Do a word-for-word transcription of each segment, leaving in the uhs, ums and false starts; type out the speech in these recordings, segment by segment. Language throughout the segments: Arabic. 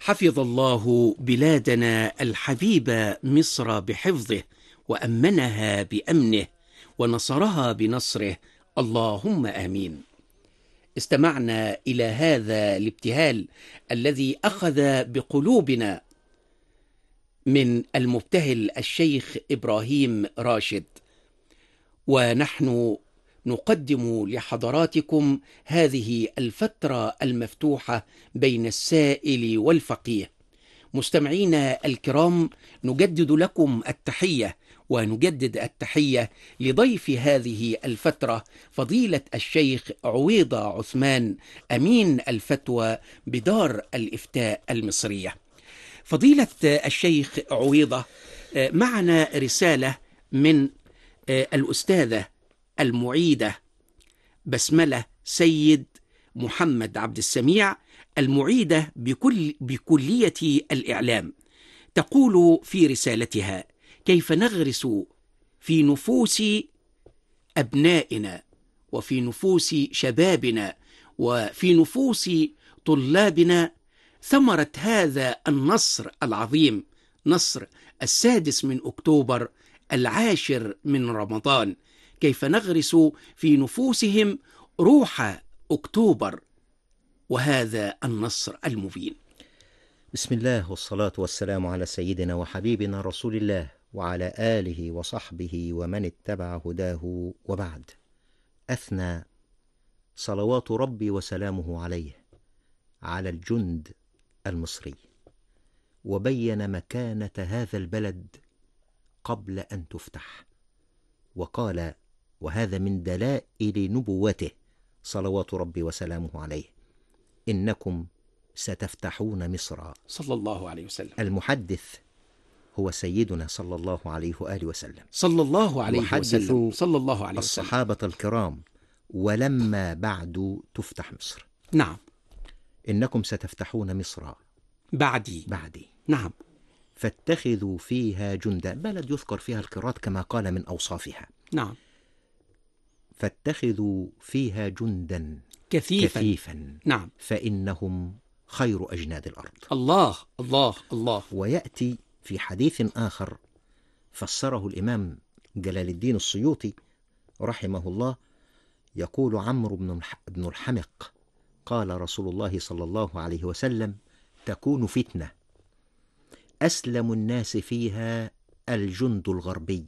حفظ الله بلادنا الحبيبة مصر بحفظه، وأمنها بأمنه، ونصرها بنصره، اللهم آمين. استمعنا إلى هذا الابتهال الذي أخذ بقلوبنا من المبتهل الشيخ إبراهيم راشد، ونحن نقدم لحضراتكم هذه الفترة المفتوحة بين السائل والفقيه. مستمعينا الكرام، نجدد لكم التحية، ونجدد التحية لضيف هذه الفترة فضيلة الشيخ عويضة عثمان، أمين الفتوى بدار الإفتاء المصرية. فضيلة الشيخ عويضة، معنا رسالة من الأستاذة المعيدة بسملة سيد محمد عبد السميع، المعيدة بكل بكلية الإعلام. تقول في رسالتها: كيف نغرس في نفوس أبنائنا وفي نفوس شبابنا وفي نفوس طلابنا ثمرة هذا النصر العظيم، نصر السادس من أكتوبر العاشر من رمضان. كيف نغرس في نفوسهم روح أكتوبر وهذا النصر المبين. بسم الله والصلاة والسلام على سيدنا وحبيبنا رسول الله وعلى آله وصحبه ومن اتبع هداه، وبعد. أثنى صلوات ربي وسلامه عليه على الجند المصري، وبين مكانة هذا البلد قبل أن تفتح، وقال: وهذا من دلائل نبوته صلوات ربي وسلامه عليه، إنكم ستفتحون مصر. صلى الله عليه وسلم. المحدث هو سيدنا صلى الله عليه وآله وسلم، صلى الله عليه وسلم، صلى الله عليه وسلم. الصحابة الكرام: ولما بعد تفتح مصر. نعم. إنكم ستفتحون مصر بعدي بعدي نعم. فاتخذوا فيها جندا، بلد يذكر فيها القراءات كما قال من أوصافها. نعم. فاتخذوا فيها جندا كثيفا, كثيفا نعم. فإنهم خير أجناد الأرض. الله الله الله. ويأتي في حديث آخر فسره الإمام جلال الدين السيوطي رحمه الله، يقول عمرو بن الحمق: قال رسول الله صلى الله عليه وسلم: تكون فتنة أسلم الناس فيها الجند الغربي،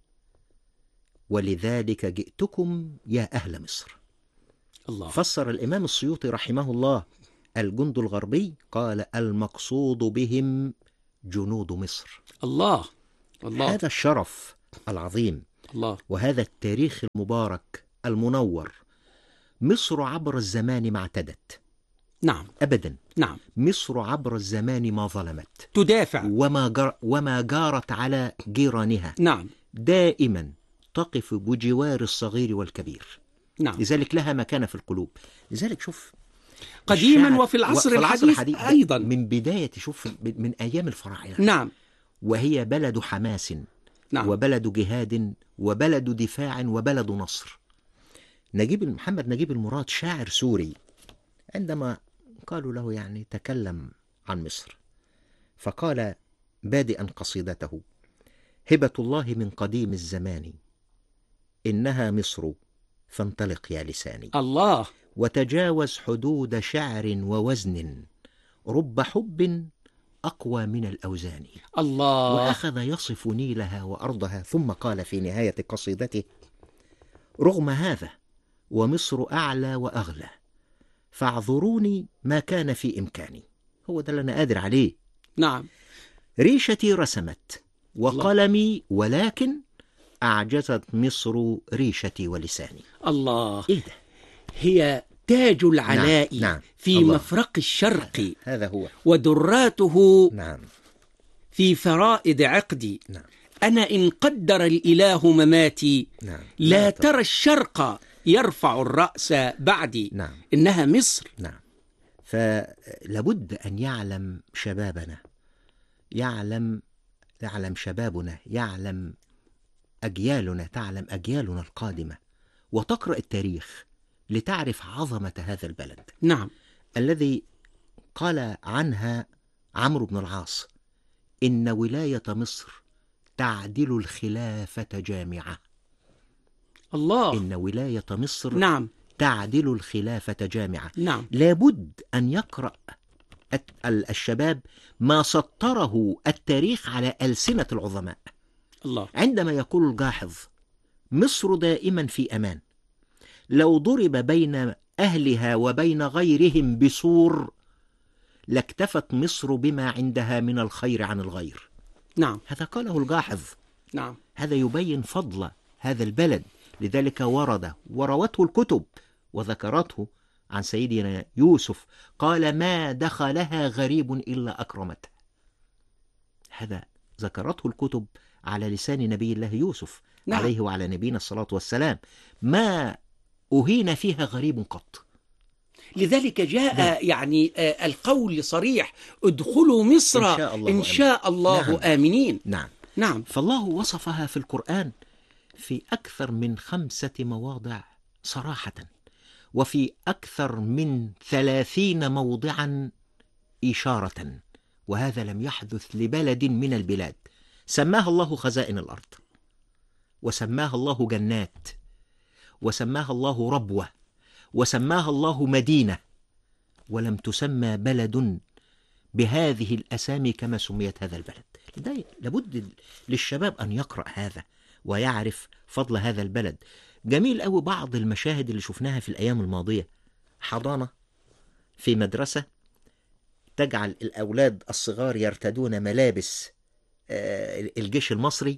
ولذلك جئتكم يا أهل مصر. الله. فسر الإمام السيوطي رحمه الله الجند الغربي، قال: المقصود بهم جنود مصر. الله الله. هذا الشرف العظيم الله. وهذا التاريخ المبارك المنور. مصر عبر الزمان ما اعتدت، نعم أبدا. نعم. مصر عبر الزمان ما ظلمت، تدافع، وما, جر وما جارت على جيرانها. نعم. دائما تقف بجوار الصغير والكبير. نعم. لذلك لها مكانة في القلوب. لذلك شوف قديما وفي العصر, العصر الحديث, الحديث أيضا، من بداية شوف من أيام الفراعنة. نعم. وهي بلد حماس، نعم. وبلد جهاد، وبلد دفاع، وبلد نصر. نجيب محمد نجيب المراد شاعر سوري، عندما قالوا له يعني تكلم عن مصر، فقال بادئا قصيدته: هبة الله من قديم الزمان، إنها مصر فانطلق يا لساني. الله. وتجاوز حدود شعر ووزن، رب حب أقوى من الأوزان. الله. وأخذ يصف نيلها وأرضها، ثم قال في نهاية قصيدته: رغم هذا ومصر أعلى وأغلى، فاعذروني ما كان في إمكاني. هو ده اللي أنا قادر عليه. نعم. ريشتي رسمت وقلمي، ولكن أعجزت مصر ريشتي ولساني. الله. إيه ده؟ هي تاج العلاء. نعم. نعم. في الله. مفرق الشرق. هذا هو. ودراته. نعم. في فرائد عقدي. نعم. أنا إن قدر الإله مماتي. نعم. لا, لا ترى ترى الشرق يرفع الرأس بعدي. نعم. إنها مصر. نعم. فلابد أن يعلم شبابنا، يعلم يعلم شبابنا، يعلم أجيالنا، تعلم أجيالنا القادمة، وتقرأ التاريخ لتعرف عظمة هذا البلد. نعم. الذي قال عنها عمرو بن العاص: إن ولاية مصر تعدل الخلافة جامعة. الله. إن ولاية مصر نعم. تعدل الخلافة جامعة. نعم. لابد أن يقرأ الشباب ما سطره التاريخ على ألسنة العظماء. الله. عندما يقول الجاحظ: مصر دائما في أمان، لو ضرب بين أهلها وبين غيرهم بسور لاكتفت مصر بما عندها من الخير عن الغير. نعم. هذا قاله الجاحظ. نعم. هذا يبين فضل هذا البلد، لذلك ورد وروته الكتب وذكرته عن سيدنا يوسف، قال: ما دخلها غريب إلا أكرمته. هذا ذكرته الكتب على لسان نبي الله يوسف. نعم. عليه وعلى نبينا الصلاة والسلام. ما أهين فيها غريب قط. لذلك جاء ده. يعني آه القول صريح: ادخلوا مصر إن شاء الله, إن شاء الله نعم. آمنين. نعم. نعم. فالله وصفها في القرآن في أكثر من خمسة مواضع صراحة، وفي أكثر من ثلاثين موضعا إشارة، وهذا لم يحدث لبلد من البلاد. سماها الله خزائن الأرض، وسماها الله جنات، وسماها الله ربوة، وسماها الله مدينة، ولم تسمى بلد بهذه الأسامي كما سميت هذا البلد. لابد للشباب أن يقرأ هذا ويعرف فضل هذا البلد. جميل أوي بعض المشاهد اللي شفناها في الأيام الماضية: حضانة في مدرسة تجعل الأولاد الصغار يرتدون ملابس الجيش المصري،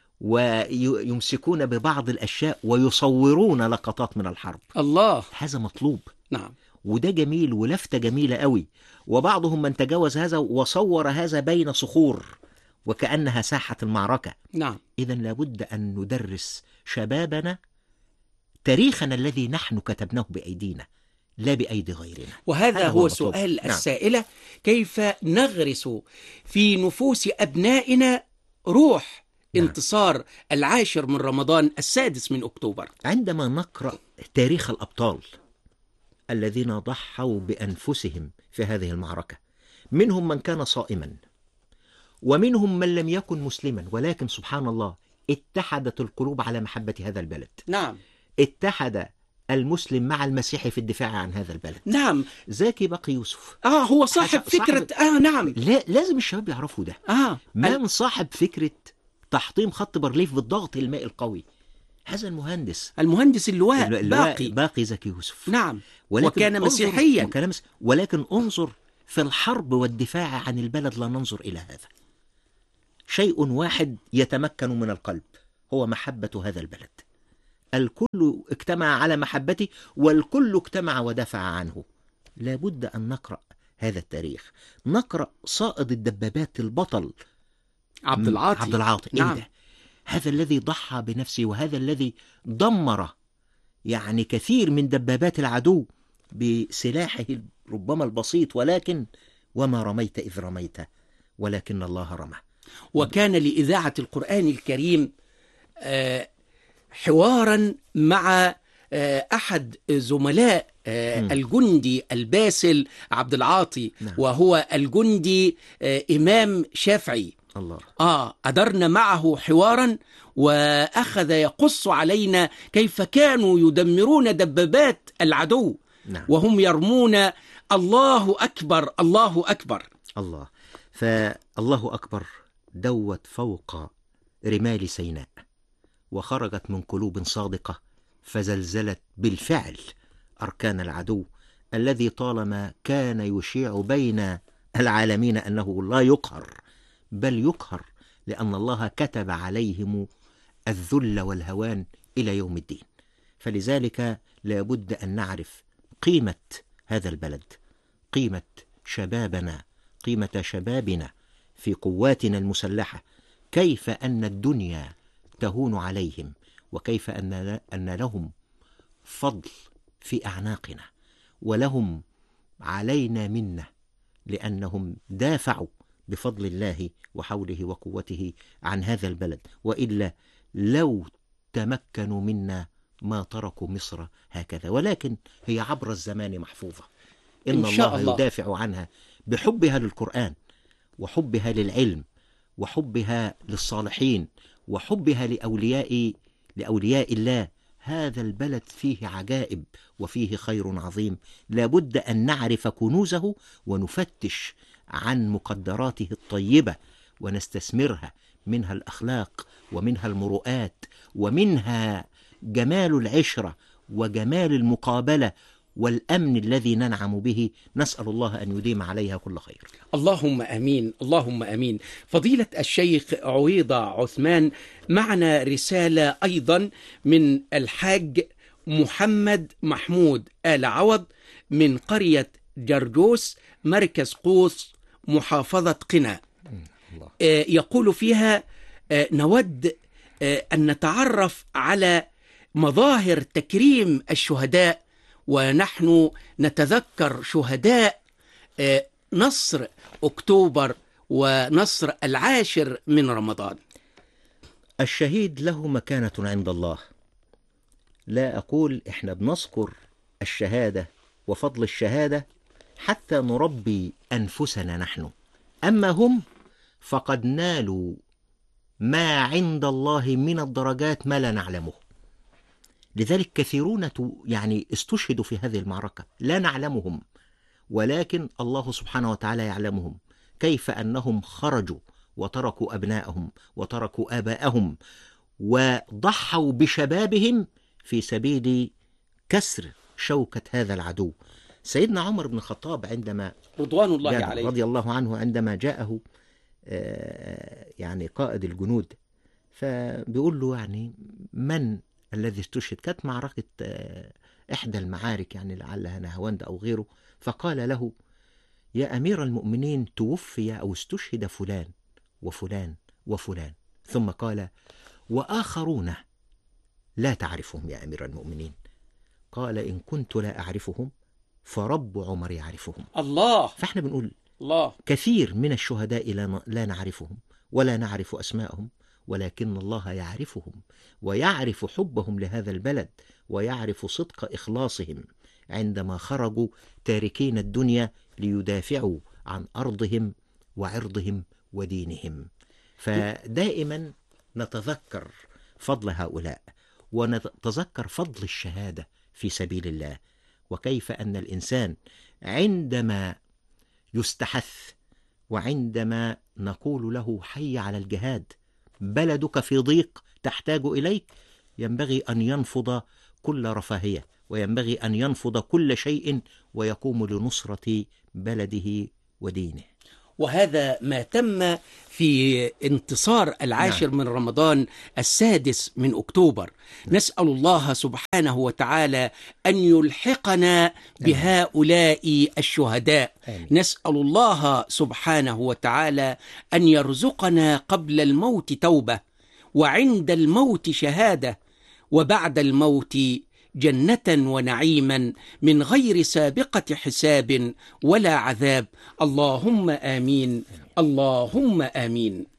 ويمسكون ببعض الأشياء ويصورون لقطات من الحرب. الله. هذا مطلوب. نعم. وده جميل ولفتة جميلة قوي. وبعضهم من تجاوز هذا وصور هذا بين صخور وكأنها ساحة المعركة. نعم. إذن لابد أن ندرس شبابنا تاريخنا الذي نحن كتبناه بأيدينا لا بأيدي غيرنا. وهذا هو, هو سؤال نعم. السائلة: كيف نغرس في نفوس أبنائنا روح نعم. انتصار العاشر من رمضان السادس من أكتوبر؟ عندما نقرأ تاريخ الأبطال الذين ضحوا بأنفسهم في هذه المعركة، منهم من كان صائما، ومنهم من لم يكن مسلما، ولكن سبحان الله اتحدت القلوب على محبة هذا البلد. نعم. اتحد المسلم مع المسيحي في الدفاع عن هذا البلد. نعم. زكي بقي يوسف آه هو صاحب فكرة صاحب... آه نعم. لا لازم الشباب يعرفوا ده. آه من ال... صاحب فكرة تحطيم خط بارليف بالضغط المائي القوي؟ هذا المهندس المهندس اللواء, اللواء باقي باقي زكي يوسف. نعم. وكان مسيحيا. وكان مس... ولكن انظر في الحرب والدفاع عن البلد لا ننظر إلى هذا. شيء واحد يتمكن من القلب هو محبة هذا البلد. الكل اجتمع على محبته والكل اجتمع ودافع عنه. لابد أن نقرأ هذا التاريخ. نقرأ صائد الدبابات البطل عبد العاطي. عبد العاطي. نعم. إيه هذا الذي ضحى بنفسه، وهذا الذي دمر يعني كثير من دبابات العدو بسلاحه ربما البسيط، ولكن وما رميت إذ رميت ولكن الله رمى. وكان لإذاعة القرآن الكريم آه حوارا مع آه أحد زملاء آه الجندي الباسل عبد العاطي. نعم. وهو الجندي آه إمام شافعي. الله. آه أدرنا معه حوارا، وأخذ يقص علينا كيف كانوا يدمرون دبابات العدو. نعم. وهم يرمون الله أكبر الله أكبر. الله. فالله أكبر دوت فوق رمال سيناء، وخرجت من قلوب صادقة فزلزلت بالفعل أركان العدو الذي طالما كان يشيع بين العالمين أنه لا يقهر بل يقهر، لأن الله كتب عليهم الذل والهوان إلى يوم الدين. فلذلك لابد أن نعرف قيمة هذا البلد، قيمة شبابنا، قيمة شبابنا في قواتنا المسلحة، كيف أن الدنيا تهون عليهم، وكيف أن أن لهم فضل في أعناقنا، ولهم علينا منة، لأنهم دافعوا بفضل الله وحوله وقوته عن هذا البلد، وإلا لو تمكنوا منا ما تركوا مصر هكذا. ولكن هي عبر الزمان محفوظة، إن, إن شاء الله, الله يدافع عنها بحبها للقرآن وحبها للعلم وحبها للصالحين وحبها لأولياء لأولياء الله. هذا البلد فيه عجائب وفيه خير عظيم، لابد أن نعرف كنوزه ونفتش عن مقدراته الطيبة ونستثمرها، منها الأخلاق ومنها المروءات ومنها جمال العشرة وجمال المقابلة والأمن الذي ننعم به. نسأل الله أن يديم عليها كل خير. اللهم أمين، اللهم أمين. فضيلة الشيخ عويضة عثمان، معنا رسالة أيضا من الحاج محمد محمود آل عوض من قرية جرجوس، مركز قوس، محافظة قنا. آه يقول فيها: آه نود آه أن نتعرف على مظاهر تكريم الشهداء، ونحن نتذكر شهداء نصر أكتوبر ونصر العاشر من رمضان. الشهيد له مكانة عند الله. لا أقول إحنا بنذكر الشهادة وفضل الشهادة حتى نربي أنفسنا نحن، أما هم فقد نالوا ما عند الله من الدرجات ما لا نعلمه. لذلك كثيرون يعني استشهدوا في هذه المعركة لا نعلمهم، ولكن الله سبحانه وتعالى يعلمهم. كيف أنهم خرجوا وتركوا أبنائهم وتركوا آباءهم وضحوا بشبابهم في سبيل كسر شوكة هذا العدو. سيدنا عمر بن الخطاب عندما رضوان الله عليه رضي الله عنه عندما جاءه يعني قائد الجنود، فبيقول له يعني من الذي استشهد؟ كانت معركة إحدى المعارك يعني لعلها نهاوند أو غيره، فقال له: يا أمير المؤمنين، توفي أو استشهد فلان وفلان وفلان. ثم قال: وآخرون لا تعرفهم يا أمير المؤمنين. قال: إن كنت لا أعرفهم فرب عمر يعرفهم. الله. فإحنا بنقول الله. كثير من الشهداء لا نعرفهم ولا نعرف أسماءهم، ولكن الله يعرفهم ويعرف حبهم لهذا البلد ويعرف صدق إخلاصهم عندما خرجوا تاركين الدنيا ليدافعوا عن أرضهم وعرضهم ودينهم. فدائما نتذكر فضل هؤلاء ونتذكر فضل الشهادة في سبيل الله، وكيف أن الإنسان عندما يستحث وعندما نقول له حي على الجهاد، بلدك في ضيق تحتاج إليك، ينبغي أن ينفض كل رفاهية وينبغي أن ينفض كل شيء ويقوم لنصرة بلده ودينه. وهذا ما تم في انتصار العاشر نعم. من رمضان السادس من أكتوبر. نعم. نسأل الله سبحانه وتعالى أن يلحقنا بهؤلاء الشهداء. آمين. نسأل الله سبحانه وتعالى أن يرزقنا قبل الموت توبة، وعند الموت شهادة، وبعد الموت جنة ونعيما من غير سابقة حساب ولا عذاب. اللهم آمين، اللهم آمين.